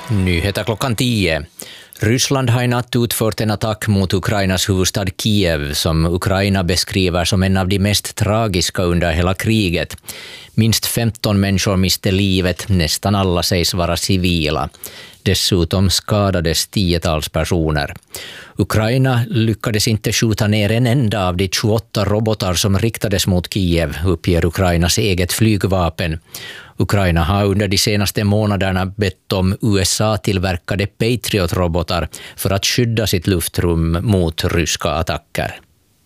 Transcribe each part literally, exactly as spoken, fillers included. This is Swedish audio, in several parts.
Nyheter klockan tio. Ryssland har i natt utfört en attack mot Ukrainas huvudstad Kiev som Ukraina beskriver som en av de mest tragiska under hela kriget. Minst femton människor miste livet, nästan alla sägs vara civila. Dessutom skadades tiotals personer. Ukraina lyckades inte skjuta ner en enda av de tjugoåtta robotar som riktades mot Kiev, uppger Ukrainas eget flygvapen. Ukraina har under de senaste månaderna bett om U S A-tillverkade Patriot-robotar för att skydda sitt luftrum mot ryska attacker.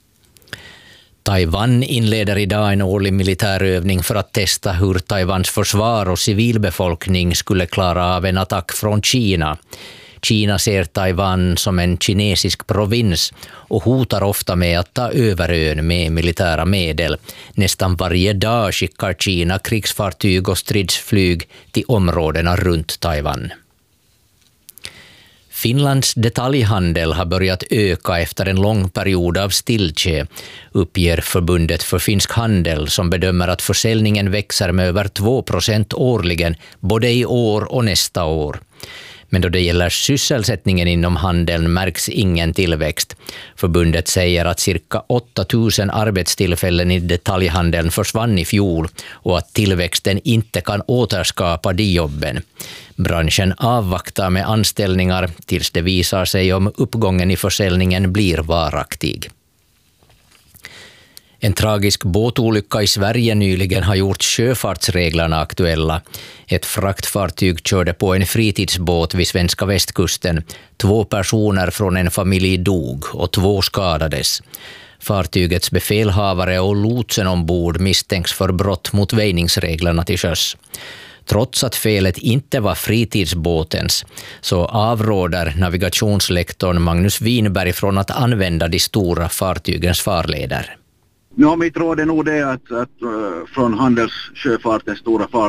Taiwan inleder idag en årlig militärövning för att testa hur Taiwans försvar och civilbefolkning skulle klara av en attack från Kina. Kina ser Taiwan som en kinesisk provins och hotar ofta med att ta över ön med militära medel. Nästan varje dag skickar Kina krigsfartyg och stridsflyg till områdena runt Taiwan. Finlands detaljhandel har börjat öka efter en lång period av stiltje, uppger Förbundet för finsk handel som bedömer att försäljningen växer med över två procent årligen både i år och nästa år. Men då det gäller sysselsättningen inom handeln märks ingen tillväxt. Förbundet säger att cirka åtta tusen arbetstillfällen i detaljhandeln försvann i fjol och att tillväxten inte kan återskapa de jobben. Branschen avvaktar med anställningar tills det visar sig om uppgången i försäljningen blir varaktig. En tragisk båtolycka i Sverige nyligen har gjort sjöfartsreglerna aktuella. Ett fraktfartyg körde på en fritidsbåt vid svenska västkusten. Två personer från en familj dog och två skadades. Fartygets befälhavare och lotsen ombord misstänks för brott mot väjningsreglerna till sjöss. Trots att felet inte var fritidsbåtens så avråder navigationslektorn Magnus Winberg från att använda de stora fartygens farleder. Ja, mitt råd är nog det att, att från handelssjöfartens stora farleder